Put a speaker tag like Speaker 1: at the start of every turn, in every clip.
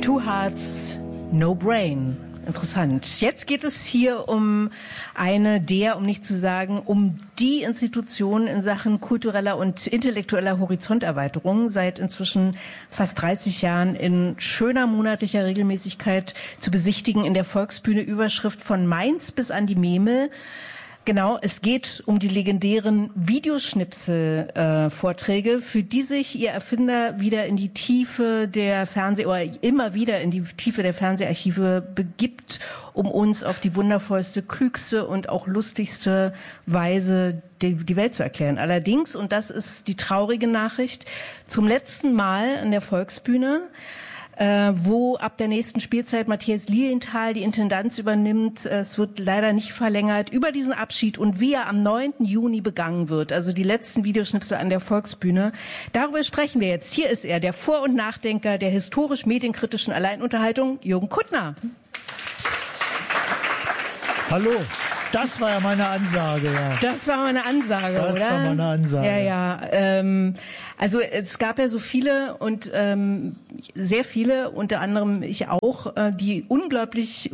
Speaker 1: Two Hearts, No Brain. Interessant. Jetzt geht es hier um um nicht zu sagen, um die Institution in Sachen kultureller und intellektueller Horizonterweiterung, seit inzwischen fast 30 Jahren in schöner monatlicher Regelmäßigkeit zu besichtigen in der Volksbühne. Überschrift von Mainz bis an die Memel. Genau, es geht um die legendären Videoschnipsel-Vorträge, für die sich ihr Erfinder wieder in die Tiefe der immer wieder in die Tiefe der Fernseharchive begibt, um uns auf die wundervollste, klügste und auch lustigste Weise die Welt zu erklären. Allerdings, und das ist die traurige Nachricht, zum letzten Mal an der Volksbühne, wo ab der nächsten Spielzeit Matthias Lilienthal die Intendanz übernimmt. Es wird leider nicht verlängert. Über diesen Abschied und wie er am 9. Juni begangen wird, also die letzten Videoschnipsel an der Volksbühne, darüber sprechen wir jetzt. Hier ist er, der Vor- und Nachdenker der historisch-medienkritischen Alleinunterhaltung, Jürgen Kuttner.
Speaker 2: Hallo. Das war ja meine Ansage, ja.
Speaker 1: Das war meine Ansage, oder?
Speaker 2: Das war meine Ansage.
Speaker 1: Ja. Also es gab ja so viele und sehr viele, unter anderem ich auch, die unglaublich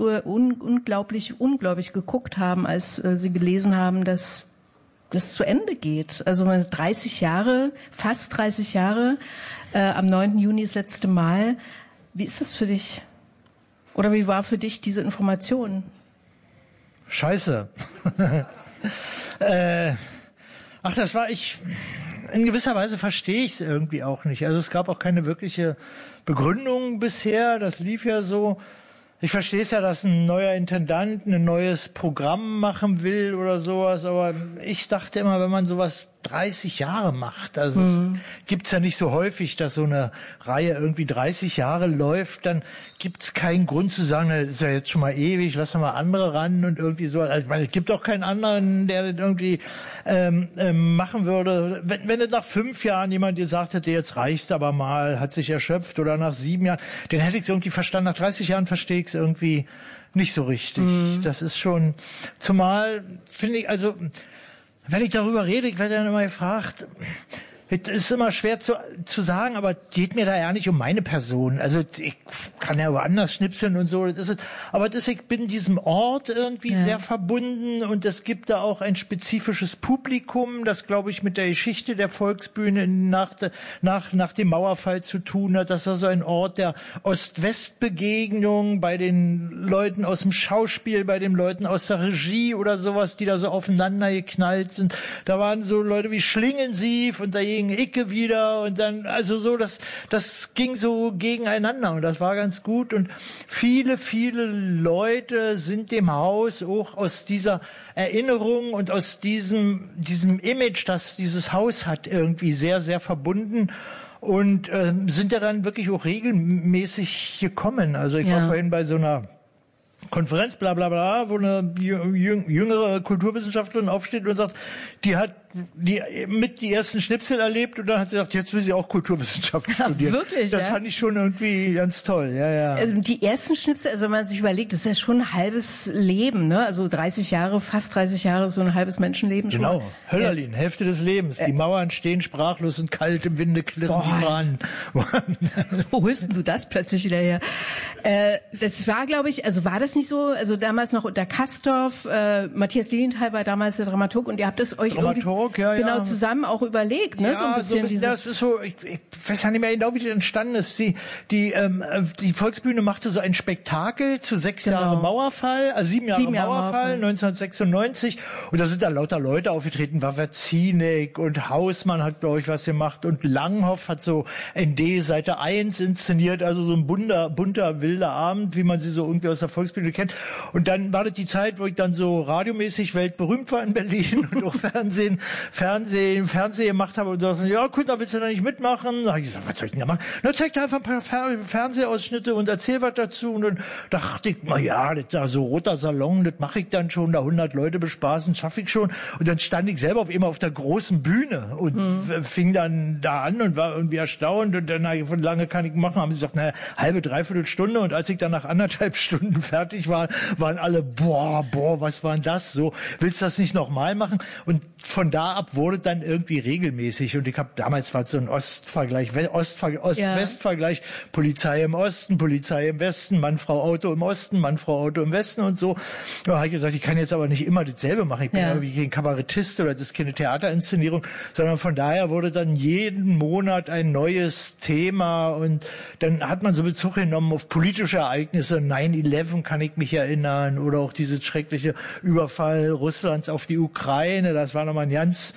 Speaker 1: geguckt haben, als sie gelesen haben, dass das zu Ende geht. Also 30 Jahre, fast 30 Jahre, am 9. Juni das letzte Mal. Wie ist das für dich? Oder wie war für dich diese Information?
Speaker 2: Scheiße. Das war in gewisser Weise verstehe ich es irgendwie auch nicht. Also es gab auch keine wirkliche Begründung bisher. Das lief ja so. Ich verstehe es ja, dass ein neuer Intendant ein neues Programm machen will oder sowas. Aber ich dachte immer, wenn man sowas 30 Jahre macht, also es gibt's ja nicht so häufig, dass so eine Reihe irgendwie 30 Jahre läuft, dann gibt's keinen Grund zu sagen, das ist ja jetzt schon mal ewig, lass mal andere ran und irgendwie so. Also ich meine, es gibt auch keinen anderen, der das irgendwie machen würde. Wenn nach 5 Jahren jemand gesagt hätte, jetzt reicht's aber mal, hat sich erschöpft, oder nach 7 Jahren, dann hätte ich es irgendwie verstanden. Nach 30 Jahren verstehe ich es irgendwie nicht so richtig. Das ist schon, zumal finde ich, also wenn ich darüber rede, ich werde dann immer gefragt, es ist immer schwer zu sagen, aber geht mir da ja nicht um meine Person. Also ich kann ja woanders schnipseln und so. Aber ich bin diesem Ort irgendwie sehr verbunden, und es gibt da auch ein spezifisches Publikum, das, glaube ich, mit der Geschichte der Volksbühne nach dem Mauerfall zu tun hat. Das war so ein Ort der Ost-West-Begegnung bei den Leuten aus dem Schauspiel, bei den Leuten aus der Regie oder sowas, die da so aufeinander geknallt sind. Da waren so Leute wie Schlingensief und dagegen Icke wieder, und dann, also so, das ging so gegeneinander, und das war ganz gut, und viele Leute sind dem Haus auch aus dieser Erinnerung und aus diesem Image, das dieses Haus hat, irgendwie sehr, sehr verbunden. Und sind ja dann wirklich auch regelmäßig gekommen. Also ich war vorhin bei so einer Konferenz, bla bla bla, wo eine jüngere Kulturwissenschaftlerin aufsteht und sagt, die hat die ersten Schnipsel erlebt, und dann hat sie gesagt, jetzt will sie auch Kulturwissenschaft studieren.
Speaker 1: Wirklich,
Speaker 2: das fand ich schon irgendwie ganz toll, ja.
Speaker 1: Also die ersten Schnipsel, also wenn man sich überlegt, das ist ja schon ein halbes Leben, ne? Also 30 Jahre, fast 30 Jahre, so ein halbes Menschenleben schon.
Speaker 2: Genau, Höllerlin, Hälfte des Lebens. Die Mauern stehen sprachlos und kalt im Winde klirren die Fahnen.
Speaker 1: Wo holst denn du das plötzlich wieder her? Das war, glaube ich, also war das nicht so, also damals noch unter Kastorf, Matthias Lilienthal war damals der Dramaturg, und ihr habt es euch genau zusammen auch überlegt, ne?
Speaker 2: Ja,
Speaker 1: so ein bisschen
Speaker 2: das ist so, ich weiß ja nicht mehr genau, wie das entstanden ist. Die Volksbühne machte so ein Spektakel zu 6 Jahren Mauerfall, also 7 Jahre Mauerfall, 1996. Und da sind da lauter Leute aufgetreten, Wawerzinek und Hausmann hat, glaube ich, was gemacht, und Langhoff hat so ND Seite 1 inszeniert, also so ein bunter, wilder Abend, wie man sie so irgendwie aus der Volksbühne kennt. Und dann war das die Zeit, wo ich dann so radiomäßig weltberühmt war in Berlin und auch Fernsehen gemacht habe, und sagte, ja, gut, da willst du da nicht mitmachen? Da habe ich gesagt, was soll ich denn da machen? Na, zeig dir einfach ein paar Fernsehausschnitte und erzähl was dazu. Und dann dachte ich, na ja, das da so roter Salon, das mache ich dann schon, da 100 Leute bespaßen, schaffe ich schon. Und dann stand ich selber auf der großen Bühne und fing dann da an und war irgendwie erstaunt, und dann, wie lange kann ich machen? Haben sie gesagt, na, halbe, dreiviertel Stunde, und als ich dann nach 1,5 Stunden fertig war, waren alle, boah, was war denn das so? Willst du das nicht nochmal machen? Und von da da ab wurde dann irgendwie regelmäßig. Und ich habe damals war so ein Ost-Vergleich, Ost-West-Vergleich, Polizei im Osten, Polizei im Westen, Mann, Frau, Auto im Osten, Mann, Frau, Auto im Westen und so. Da habe ich gesagt, ich kann jetzt aber nicht immer dasselbe machen. Ich bin irgendwie kein Kabarettist oder das ist keine Theaterinszenierung, sondern von daher wurde dann jeden Monat ein neues Thema und dann hat man so Bezug genommen auf politische Ereignisse. 9/11 kann ich mich erinnern oder auch dieses schreckliche Überfall Russlands auf die Ukraine. Das war nochmal ein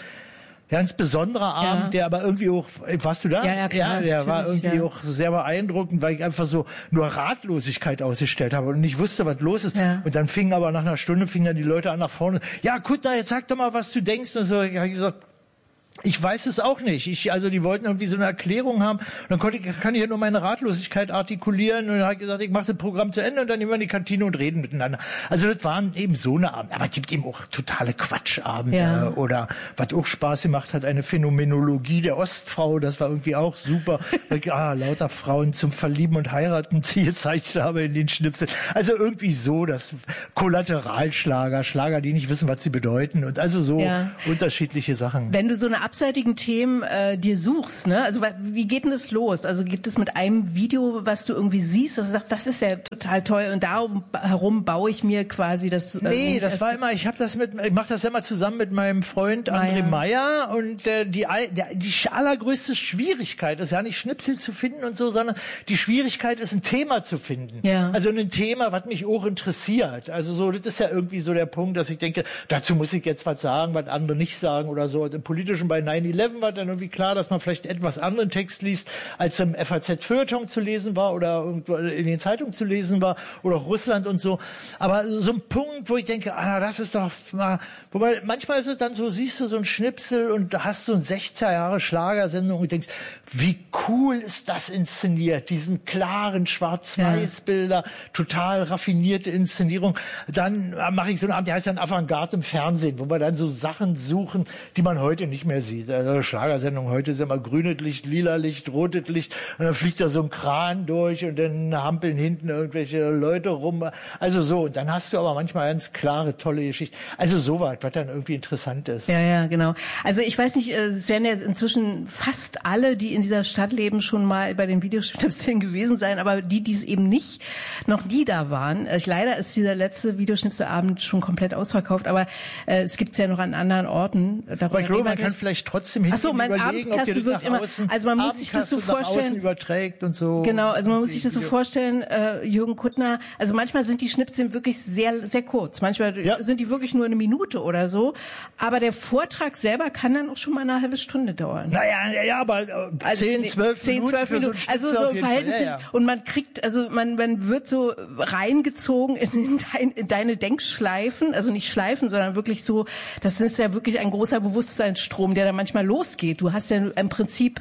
Speaker 2: ganz besonderer Abend, der aber irgendwie auch, warst du da?
Speaker 1: Ja, klar,
Speaker 2: der war irgendwie auch sehr beeindruckend, weil ich einfach so nur Ratlosigkeit ausgestellt habe und nicht wusste, was los ist. Ja. Und dann aber nach einer Stunde dann die Leute an nach vorne. Ja, Kuttner, jetzt sag doch mal, was du denkst. Und so, ich habe gesagt, ich weiß es auch nicht. Die wollten irgendwie so eine Erklärung haben. Und dann kann ich ja nur meine Ratlosigkeit artikulieren. Und dann habe ich gesagt, ich mache das Programm zu Ende und dann nehmen wir in die Kantine und reden miteinander. Also das waren eben so eine Abend. Aber es gibt eben auch totale Quatschabende. Oder was auch Spaß gemacht hat, eine Phänomenologie der Ostfrau. Das war irgendwie auch super. Lauter Frauen zum Verlieben und Heiraten gezeigt habe in den Schnipseln. Also irgendwie so, das Kollateralschlager, Schlager, die nicht wissen, was sie bedeuten. Und also so unterschiedliche Sachen.
Speaker 1: Wenn du so eine abseitigen Themen dir suchst, ne? Also wie geht denn das los? Also geht es mit einem Video, was du irgendwie siehst, dass du sagst, das ist ja total toll und darum herum baue ich mir quasi das.
Speaker 2: Nee, das war immer, ich mache das immer zusammen mit meinem Freund André Meyer und die allergrößte Schwierigkeit ist ja nicht Schnipsel zu finden und so, sondern die Schwierigkeit ist ein Thema zu finden. Ja. Also ein Thema, was mich auch interessiert. Also so, das ist ja irgendwie so der Punkt, dass ich denke, dazu muss ich jetzt was sagen, was andere nicht sagen oder so. Im Politischen bei 9/11 war dann irgendwie klar, dass man vielleicht etwas anderen Text liest, als im FAZ-Feuilleton zu lesen war oder in den Zeitungen zu lesen war oder auch Russland und so. Aber so ein Punkt, wo ich denke, das ist doch mal, wobei manchmal ist es dann so, siehst du so ein Schnipsel und hast so ein 60er Jahre Schlagersendung und denkst, wie cool ist das inszeniert, diesen klaren Schwarz-Weiß-Bilder, total raffinierte Inszenierung. Dann mache ich so einen Abend, der heißt dann Avantgarde im Fernsehen, wo wir dann so Sachen suchen, die man heute nicht mehr sieht. Also Schlagersendung heute ist immer grünes Licht, lila Licht, rotes Licht und dann fliegt da so ein Kran durch und dann hampeln hinten irgendwelche Leute rum. Also so, und dann hast du aber manchmal ganz klare, tolle Geschichten. Also sowas, was dann irgendwie interessant ist.
Speaker 1: Ja, genau. Also ich weiß nicht, es werden ja inzwischen fast alle, die in dieser Stadt leben, schon mal bei den Videoschnipseln gewesen sein, aber die es eben noch nie da waren. Leider ist dieser letzte Videoschnipselabend schon komplett ausverkauft, aber es gibt es ja noch an anderen Orten.
Speaker 2: Aber ich glaube, man kann vielleicht trotzdem überlegen, ob ihr das nach außen,
Speaker 1: also man muss sich das so vorstellen,
Speaker 2: überträgt und so.
Speaker 1: Genau, also man muss sich das so vorstellen, Jürgen Kuttner, also manchmal sind die Schnipsel wirklich sehr, sehr kurz. Manchmal sind die wirklich nur eine Minute oder so. Aber der Vortrag selber kann dann auch schon mal eine halbe Stunde dauern.
Speaker 2: Naja, aber 10, 12 Minuten.
Speaker 1: So also so verhältnismäßig. Und man kriegt, also man wird so reingezogen in deine Denkschleifen, also nicht Schleifen, sondern wirklich so, das ist ja wirklich ein großer Bewusstseinsstrom, der da manchmal losgeht. Du hast ja im Prinzip,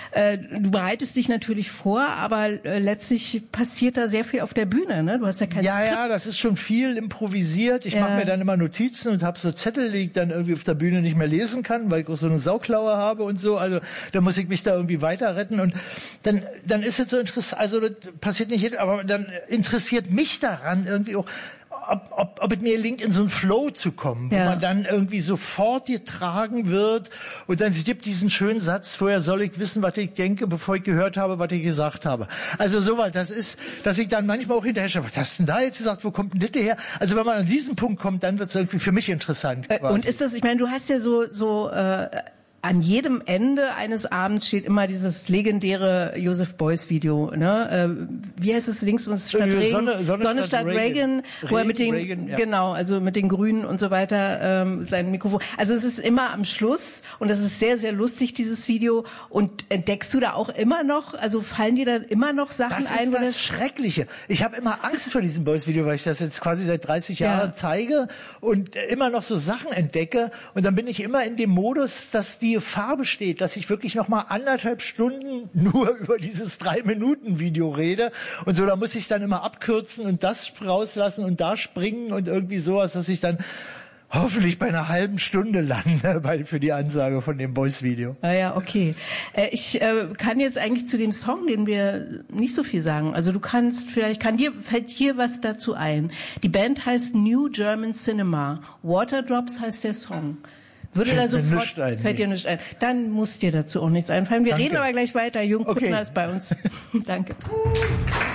Speaker 1: du bereitest dich natürlich vor, aber letztlich passiert da sehr viel auf der Bühne, ne? Du hast ja kein Skript.
Speaker 2: Ja, das ist schon viel improvisiert. Ich mache mir dann immer Notizen und habe so Zettel, die ich dann irgendwie auf der Bühne nicht mehr lesen kann, weil ich auch so eine Sauklaue habe und so. Also da muss ich mich da irgendwie weiter retten und dann ist es so interessant, also das passiert nicht jeder, aber dann interessiert mich daran irgendwie auch, ob es mir gelingt, in so einen Flow zu kommen, wo man dann irgendwie sofort getragen wird und dann gibt diesen schönen Satz, vorher soll ich wissen, was ich denke, bevor ich gehört habe, was ich gesagt habe. Also sowas, das ist, dass ich dann manchmal auch hinterher schaue, was hast du denn da jetzt gesagt, wo kommt denn das her? Also wenn man an diesen Punkt kommt, dann wird es irgendwie für mich interessant. Quasi.
Speaker 1: Und ist das, ich meine, du hast ja so an jedem Ende eines Abends steht immer dieses legendäre Joseph Beuys Video, ne? Wie heißt es links? Sonne statt Reagan, wo er mit den, genau, also mit den Grünen und so weiter, sein Mikrofon. Also es ist immer am Schluss und das ist sehr, sehr lustig, dieses Video. Und entdeckst du da auch immer noch, also fallen dir da immer noch Sachen ein?
Speaker 2: Das ist das Schreckliche. Ich habe immer Angst vor diesem Beuys Video, weil ich das jetzt quasi seit 30 Jahren zeige und immer noch so Sachen entdecke. Und dann bin ich immer in dem Modus, dass die Gefahr besteht, dass ich wirklich noch mal 1,5 Stunden nur über dieses 3-Minuten-Video rede und so, da muss ich dann immer abkürzen und das rauslassen und da springen und irgendwie sowas, dass ich dann hoffentlich bei einer halben Stunde lande für die Ansage von dem Beuys-Video.
Speaker 1: Ja, okay. Ich kann jetzt eigentlich zu dem Song, den wir nicht so viel sagen. Also du kannst vielleicht, fällt hier was dazu ein. Die Band heißt New German Cinema. Waterdrops heißt der Song. Fällt dir nichts ein. Dann muss dir dazu auch nichts einfallen. Wir reden aber gleich weiter. Jürgen Kuttner ist bei uns. Danke.